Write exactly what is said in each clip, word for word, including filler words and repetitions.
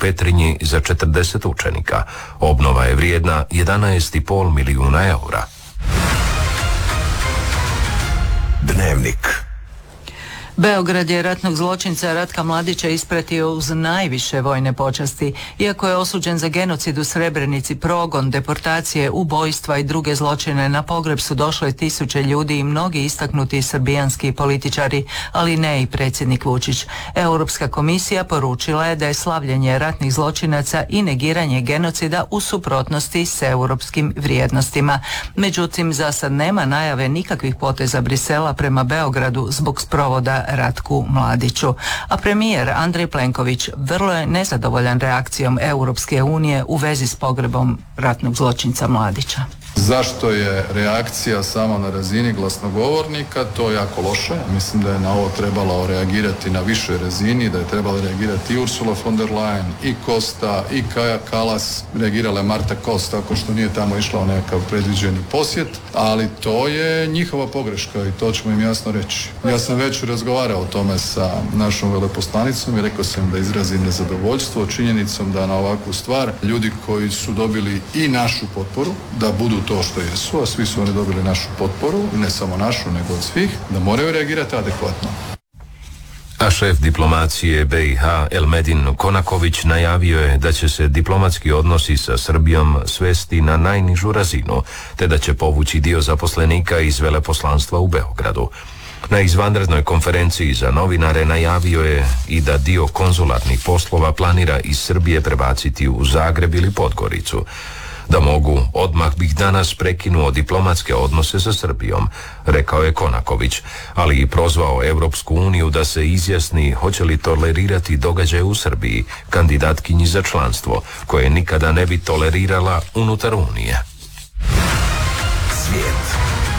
Petrinji za četrdeset učenika. Obnova je vrijedna jedanaest i pol milijuna eura. Dnevnik. Beograd je ratnog zločinca Ratka Mladića ispratio uz najviše vojne počasti. Iako je osuđen za genocid u Srebrenici, progon, deportacije, ubojstva i druge zločine, na pogreb su došle tisuće ljudi i mnogi istaknuti srbijanski političari, ali ne i predsjednik Vučić. Europska komisija poručila je da je slavljenje ratnih zločinaca i negiranje genocida u suprotnosti s europskim vrijednostima. Međutim, za sad nema najave nikakvih poteza Brisela prema Beogradu zbog sprovoda Ratku Mladiću. A premijer Andrej Plenković vrlo je nezadovoljan reakcijom Europske unije u vezi s pogrebom ratnog zločinca Mladića. Zašto je reakcija samo na razini glasnogovornika? To je jako loše. Mislim da je na ovo trebalo reagirati na višoj razini, da je trebalo reagirati i Ursula von der Leyen, i Costa, i Kaja Kallas. Reagirala je Marta Kos, tako što nije tamo išla u nekakav predviđeni posjet, ali to je njihova pogreška i to ćemo im jasno reći. Ja sam već razgovarao o tome sa našom veleposlanicom i rekao sam da izrazim nezadovoljstvo činjenicom da na ovakvu stvar ljudi koji su dobili i našu potporu, da budu to što jesu, a svi su oni dobili našu potporu, ne samo našu, nego od svih, da moraju reagirati adekvatno. A šef diplomacije B i H Elmedin Konaković najavio je da će se diplomatski odnosi sa Srbijom svesti na najnižu razinu, te da će povući dio zaposlenika iz veleposlanstva u Beogradu. Na izvanrednoj konferenciji za novinare najavio je i da dio konzularnih poslova planira iz Srbije prebaciti u Zagreb ili Podgoricu. Da mogu, odmah bih danas prekinuo diplomatske odnose sa Srbijom, rekao je Konaković, ali i prozvao Europsku uniju da se izjasni hoće li tolerirati događaje u Srbiji, kandidatkinji za članstvo, koje nikada ne bi tolerirala unutar Unije. Svijet.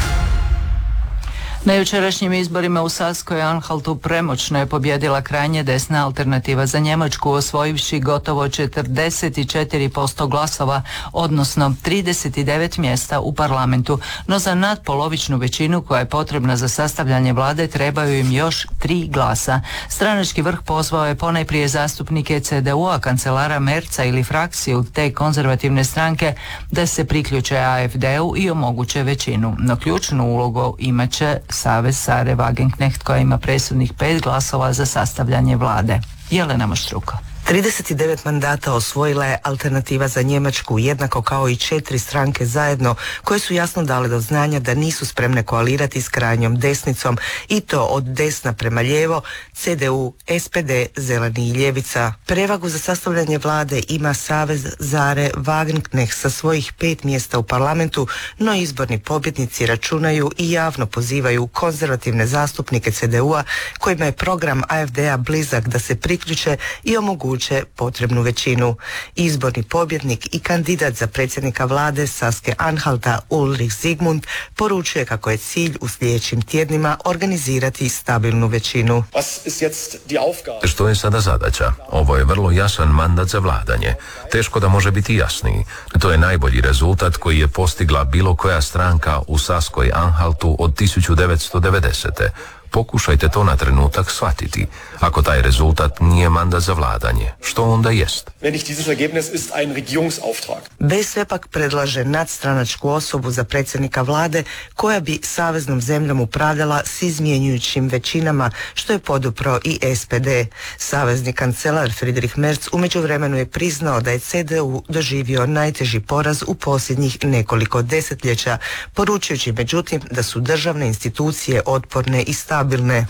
Na jučerašnjim izborima u Saskoj Anhaltu premoćno je pobjedila krajnje desna Alternativa za Njemačku, osvojivši gotovo četrdeset četiri posto glasova, odnosno trideset devet mjesta u parlamentu. No za nadpolovičnu većinu koja je potrebna za sastavljanje vlade trebaju im još tri glasa. Stranački vrh pozvao je ponajprije zastupnike C D U-a, kancelara Merca ili frakciju te konzervativne stranke da se priključe A F D-u i omoguće većinu. No ključnu ulogu imat će Savez Sare Wagenknecht koja ima presudnih pet glasova za sastavljanje vlade. Jelena Maštruko. trideset devet mandata osvojila je Alternativa za Njemačku, jednako kao i četiri stranke zajedno, koje su jasno dale do znanja da nisu spremne koalirati s krajnjom desnicom, i to od desna prema lijevo, C D U, S P D, Zeleni i Ljevica. Prevagu za sastavljanje vlade ima Savez Sare Wagenknecht sa svojih pet mjesta u parlamentu, no izborni pobjednici računaju i javno pozivaju konzervativne zastupnike C D U-a, kojima je program A F D-a blizak, da se priključe i omoguće potrebnu većinu. Izborni pobjednik i kandidat za predsjednika vlade Saske Anhalta Ulrich Zygmunt poručuje kako je cilj u sljedećim tjednima organizirati stabilnu većinu. Što je sada zadaća? Ovo je vrlo jasan mandat za vladanje. Teško da može biti jasniji. To je najbolji rezultat koji je postigla bilo koja stranka u Saskoj Anhaltu od tisuću devetsto devedesete. Pokušajte to na trenutak shvatiti. Ako taj rezultat nije mandat za vladanje, što onda jest? B S V pak predlaže nadstranačku osobu za predsjednika vlade koja bi saveznom zemljom upravljala s izmjenjujućim većinama, što je podupro i S P D. Savezni kancelar Friedrich Merz u međuvremenu je priznao da je C D U doživio najteži poraz u posljednjih nekoliko desetljeća, poručujući međutim da su državne institucije otporne i stabilne.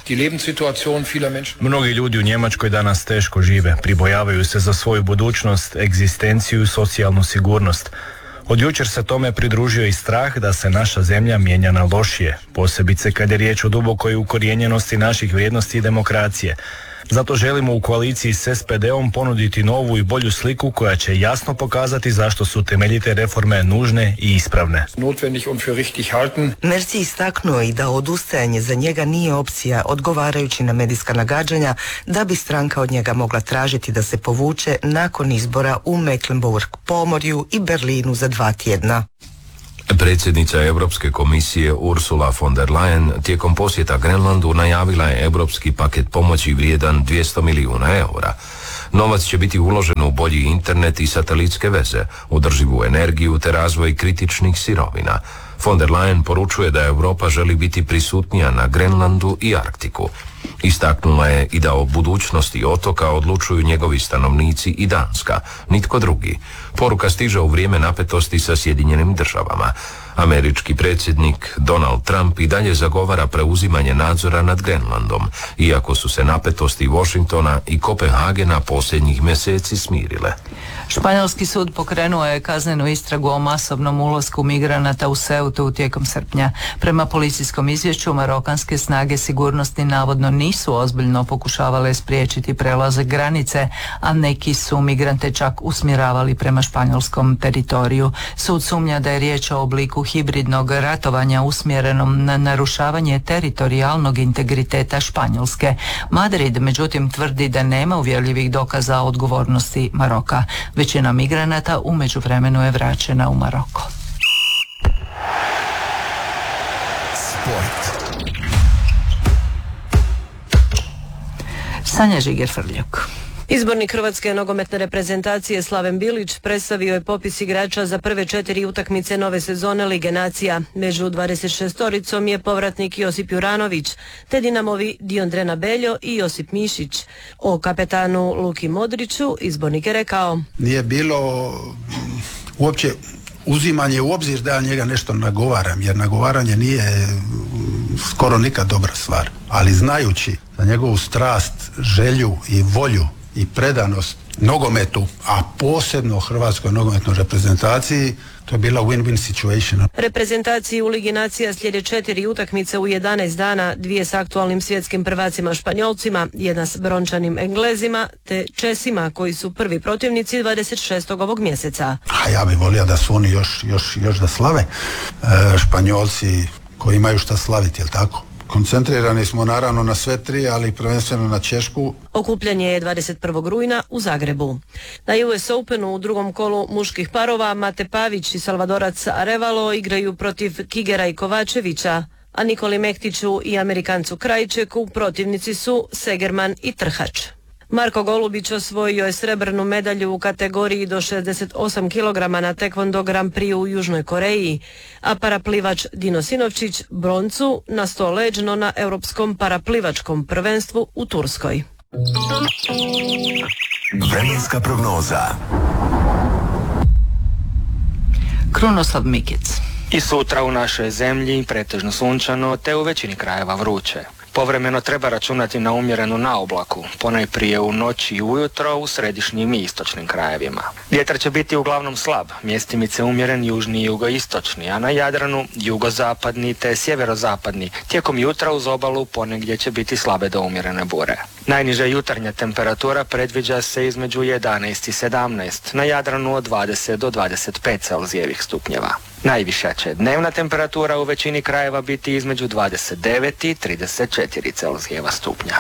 Mnogi ljudi u Njemačkoj danas teško žive, pribojavaju se za svoju budućnost, egzistenciju i socijalnu sigurnost. Od jučer se tome pridružio i strah da se naša zemlja mijenja na lošije, posebice kad je riječ o dubokoj ukorijenjenosti naših vrijednosti i demokracije. Zato želimo u koaliciji s S P D-om ponuditi novu i bolju sliku koja će jasno pokazati zašto su temeljite reforme nužne i ispravne. Merz je istaknuo i da odustajanje za njega nije opcija, odgovarajući na medijska nagađanja da bi stranka od njega mogla tražiti da se povuče nakon izbora u Mecklenburg-Pomorju i Berlinu za dva tjedna. Predsjednica Europske komisije Ursula von der Leyen tijekom posjeta Grenlandu najavila je europski paket pomoći vrijedan dvjesto milijuna eura. Novac će biti uložen u bolji internet i satelitske veze, održivu energiju te razvoj kritičnih sirovina. Von der Leyen poručuje da Europa želi biti prisutnija na Grenlandu i Arktiku. Istaknula je i da o budućnosti otoka odlučuju njegovi stanovnici i Danska, nitko drugi. Poruka stiže u vrijeme napetosti sa Sjedinjenim državama. Američki predsjednik Donald Trump i dalje zagovara preuzimanje nadzora nad Grenlandom, iako su se napetosti Washingtona i Kopenhagena posljednjih mjeseci smirile. Španjolski sud pokrenuo je kaznenu istragu o masovnom ulasku migranata u Ceutu tijekom srpnja. Prema policijskom izvješću, marokanske snage sigurnosti navodno nisu ozbiljno pokušavale spriječiti prelazak granice, a neki su migrante čak usmjeravali prema španjolskom teritoriju. Sud sumnja da je riječ o obliku hibridnog ratovanja usmjerenom na narušavanje teritorijalnog integriteta Španjolske. Madrid, međutim, tvrdi da nema uvjerljivih dokaza o odgovornosti Maroka. Većina migranata u međuvremenu je vraćena u Maroko. Sport. Sanja Žiger-Frljak. Izbornik hrvatske nogometne reprezentacije Slaven Bilić predstavio je popis igrača za prve četiri utakmice nove sezone Lige nacija. Među dvadeset šestoricom je povratnik Josip Juranović, te Dinamovi Diondrena Beljo i Josip Mišić. O kapetanu Luki Modriću izbornik je rekao: Nije bilo uopće uzimanje u obzir da ja njega nešto nagovaram, jer nagovaranje nije skoro nikad dobra stvar. Ali znajući za njegovu strast, želju i volju i predanost nogometu, a posebno hrvatskoj nogometnoj reprezentaciji, to je bila win-win situation. Reprezentaciji u Ligi nacija slijede četiri utakmice u jedanaest dana, dvije s aktualnim svjetskim prvacima Španjolcima, jedna s brončanim Englezima, te Česima koji su prvi protivnici dvadeset šestog ovog mjeseca. A ja bih volio da su oni još, još, još da slave. E, Španjolci koji imaju šta slaviti, jel tako? Koncentrirani smo naravno na sve tri, ali prvenstveno na Češku. Okupljanje je dvadeset prvog rujna u Zagrebu. Na U S Openu u drugom kolu muških parova Mate Pavić i Salvadorac Arevalo igraju protiv Kigera i Kovačevića, a Nikoli Mektiću i Amerikancu Krajčeku protivnici su Segerman i Trhač. Marko Golubić osvojio je srebrnu medalju u kategoriji do šezdeset osam kilograma na Taekwondo Grand Prix u Južnoj Koreji, a paraplivač Dino Sinovčić broncu na sto leđno na Europskom paraplivačkom prvenstvu u Turskoj. Vremenska prognoza. Krunoslav Mikic. I sutra u našoj zemlji pretežno sunčano, te u većini krajeva vruće. Povremeno treba računati na umjerenu naoblaku, ponajprije u noći i ujutro u središnjim i istočnim krajevima. Vjetar će biti uglavnom slab, mjestimice umjeren južni i jugoistočni, a na Jadranu jugozapadni te sjeverozapadni. Tijekom jutra uz obalu ponegdje će biti slabe do umjerene bure. Najniža jutarnja temperatura predviđa se između jedanaest i sedamnaest, na Jadranu od dvadeset do dvadeset pet celzijevih stupnjeva. Najviša će dnevna temperatura u većini krajeva biti između dvadeset devet i trideset četiri celzijeva stupnja.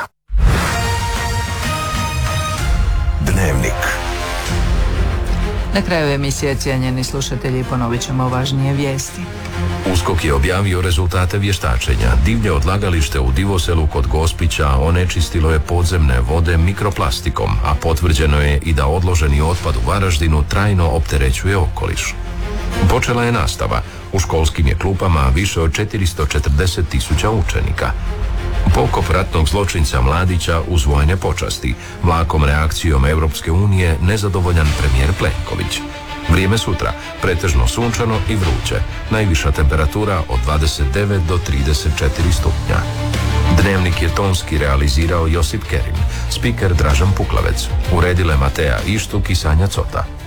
Dnevnik. Na kraju emisije, cijenjeni slušatelji, ponovit ćemo važnije vijesti. USKOK je objavio rezultate vještačenja. Divlje odlagalište u Divoselu kod Gospića onečistilo je podzemne vode mikroplastikom, a potvrđeno je i da odloženi otpad u Varaždinu trajno opterećuje okoliš. Počela je nastava. U školskim je klupama više od četiristo četrdeset tisuća učenika. Pokop ratnog zločinca Mladića uz vojne počasti. Mlakom reakcijom Europske unije nezadovoljan premijer Plenković. Vrijeme sutra, pretežno sunčano i vruće. Najviša temperatura od dvadeset devet do trideset četiri stupnja. Dnevnik je tonski realizirao Josip Kerim, spiker Dražan Puklavec, uredile Matea Ištuk i Sanja Cota.